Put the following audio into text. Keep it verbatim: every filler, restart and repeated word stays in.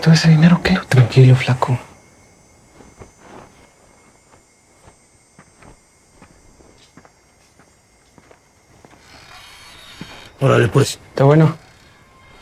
todo ese dinero qué? Tranquilo, flaco. Órale, pues. Está bueno.